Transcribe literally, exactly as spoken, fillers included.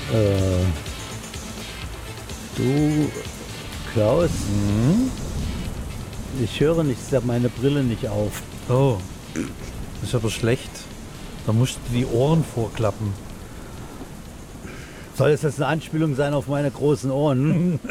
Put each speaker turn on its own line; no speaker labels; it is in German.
Äh, du, Klaus,
Mhm.
ich höre nicht, ich habe meine Brille nicht auf.
Oh, das ist aber schlecht. Da musst du die Ohren vorklappen.
Soll es jetzt eine Anspielung sein auf meine großen Ohren?